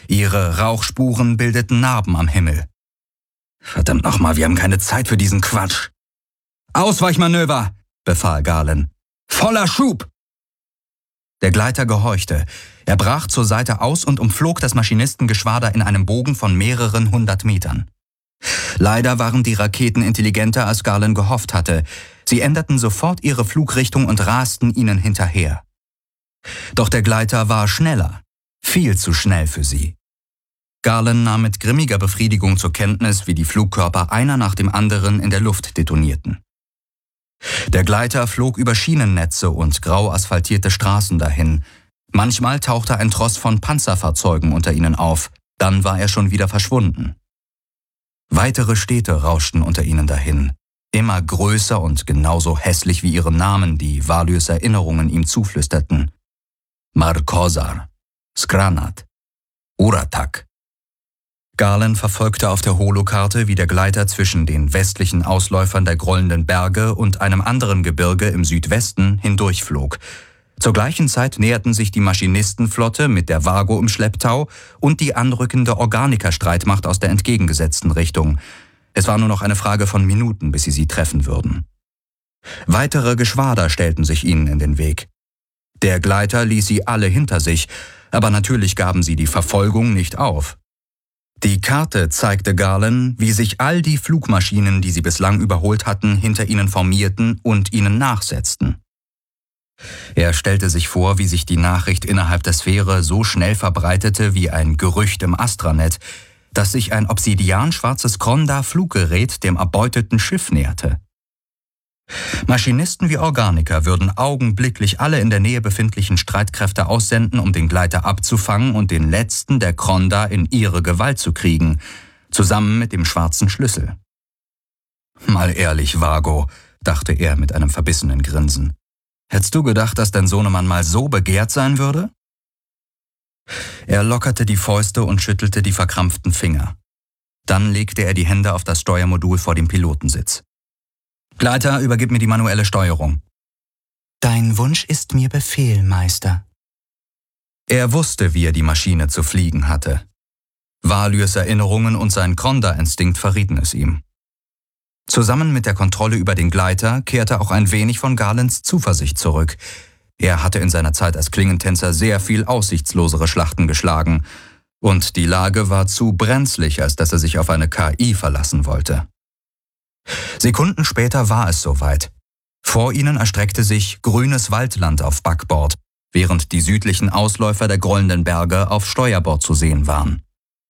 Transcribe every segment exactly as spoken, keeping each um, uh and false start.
Ihre Rauchspuren bildeten Narben am Himmel. »Verdammt nochmal, wir haben keine Zeit für diesen Quatsch!« »Ausweichmanöver«, befahl Garland. »Voller Schub!« Der Gleiter gehorchte. Er brach zur Seite aus und umflog das Maschinistengeschwader in einem Bogen von mehreren hundert Metern. Leider waren die Raketen intelligenter, als Garland gehofft hatte. Sie änderten sofort ihre Flugrichtung und rasten ihnen hinterher. Doch der Gleiter war schneller, viel zu schnell für sie. Garland nahm mit grimmiger Befriedigung zur Kenntnis, wie die Flugkörper einer nach dem anderen in der Luft detonierten. Der Gleiter flog über Schienennetze und grau asphaltierte Straßen dahin. Manchmal tauchte ein Tross von Panzerfahrzeugen unter ihnen auf, dann war er schon wieder verschwunden. Weitere Städte rauschten unter ihnen dahin, immer größer und genauso hässlich wie ihre Namen, die Values Erinnerungen ihm zuflüsterten. Markozar, Skranat, Uratak. Garland verfolgte auf der Holokarte, wie der Gleiter zwischen den westlichen Ausläufern der grollenden Berge und einem anderen Gebirge im Südwesten hindurchflog. Zur gleichen Zeit näherten sich die Maschinistenflotte mit der Vago im Schlepptau und die anrückende Organiker-Streitmacht aus der entgegengesetzten Richtung. Es war nur noch eine Frage von Minuten, bis sie sie treffen würden. Weitere Geschwader stellten sich ihnen in den Weg. Der Gleiter ließ sie alle hinter sich, aber natürlich gaben sie die Verfolgung nicht auf. Die Karte zeigte Garland, wie sich all die Flugmaschinen, die sie bislang überholt hatten, hinter ihnen formierten und ihnen nachsetzten. Er stellte sich vor, wie sich die Nachricht innerhalb der Sphäre so schnell verbreitete wie ein Gerücht im Astranet, dass sich ein obsidianschwarzes Kronda-Fluggerät dem erbeuteten Schiff näherte. Maschinisten wie Organiker würden augenblicklich alle in der Nähe befindlichen Streitkräfte aussenden, um den Gleiter abzufangen und den letzten der Kronda in ihre Gewalt zu kriegen, zusammen mit dem schwarzen Schlüssel. »Mal ehrlich, Vago«, dachte er mit einem verbissenen Grinsen. »Hättest du gedacht, dass dein Sohnemann mal so begehrt sein würde?« Er lockerte die Fäuste und schüttelte die verkrampften Finger. Dann legte er die Hände auf das Steuermodul vor dem Pilotensitz. »Gleiter, übergib mir die manuelle Steuerung.« »Dein Wunsch ist mir Befehl, Meister.« Er wusste, wie er die Maschine zu fliegen hatte. Values Erinnerungen und sein Kronda-Instinkt verrieten es ihm. Zusammen mit der Kontrolle über den Gleiter kehrte auch ein wenig von Garlands Zuversicht zurück. Er hatte in seiner Zeit als Klingentänzer sehr viel aussichtslosere Schlachten geschlagen, und die Lage war zu brenzlig, als dass er sich auf eine K I verlassen wollte. Sekunden später war es soweit. Vor ihnen erstreckte sich grünes Waldland auf Backbord, während die südlichen Ausläufer der grollenden Berge auf Steuerbord zu sehen waren.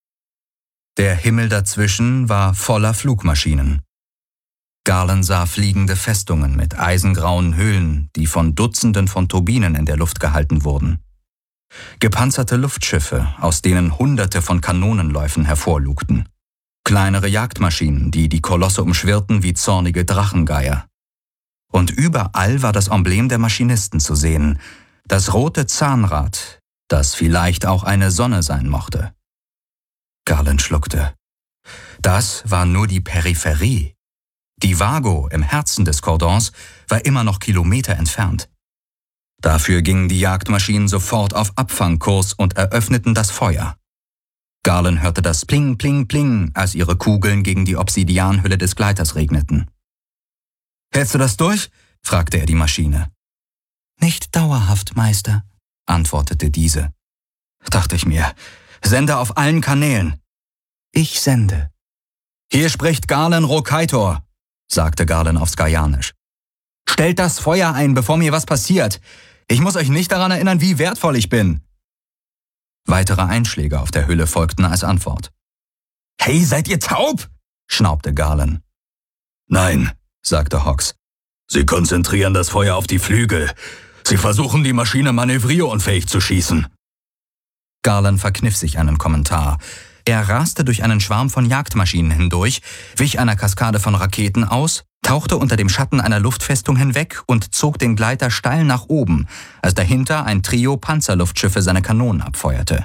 Der Himmel dazwischen war voller Flugmaschinen. Garland sah fliegende Festungen mit eisengrauen Höhlen, die von Dutzenden von Turbinen in der Luft gehalten wurden. Gepanzerte Luftschiffe, aus denen Hunderte von Kanonenläufen hervorlugten. Kleinere Jagdmaschinen, die die Kolosse umschwirrten wie zornige Drachengeier. Und überall war das Emblem der Maschinisten zu sehen, das rote Zahnrad, das vielleicht auch eine Sonne sein mochte. Garland schluckte. Das war nur die Peripherie. Die Vago im Herzen des Kordons war immer noch Kilometer entfernt. Dafür gingen die Jagdmaschinen sofort auf Abfangkurs und eröffneten das Feuer. Garland hörte das Pling, Pling, Pling, als ihre Kugeln gegen die Obsidianhülle des Gleiters regneten. »Hältst du das durch?« fragte er die Maschine. »Nicht dauerhaft, Meister«, antwortete diese. Dachte ich mir, sende auf allen Kanälen. »Ich sende.« »Hier spricht Garland Rokaitor«, sagte Garland auf Skajanisch. »Stellt das Feuer ein, bevor mir was passiert. Ich muss euch nicht daran erinnern, wie wertvoll ich bin.« Weitere Einschläge auf der Hülle folgten als Antwort. »Hey, seid ihr taub?« schnaubte Garland. »Nein«, sagte Hawks. »Sie konzentrieren das Feuer auf die Flügel. Sie versuchen, die Maschine manövrierunfähig zu schießen.« Garland verkniff sich einen Kommentar. Er raste durch einen Schwarm von Jagdmaschinen hindurch, wich einer Kaskade von Raketen aus, tauchte unter dem Schatten einer Luftfestung hinweg und zog den Gleiter steil nach oben, als dahinter ein Trio Panzerluftschiffe seine Kanonen abfeuerte.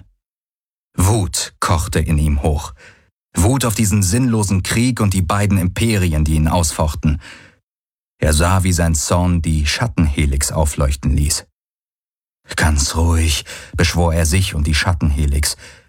Wut kochte in ihm hoch. Wut auf diesen sinnlosen Krieg und die beiden Imperien, die ihn ausfochten. Er sah, wie sein Zorn die Schattenhelix aufleuchten ließ. Ganz ruhig, beschwor er sich und die Schattenhelix.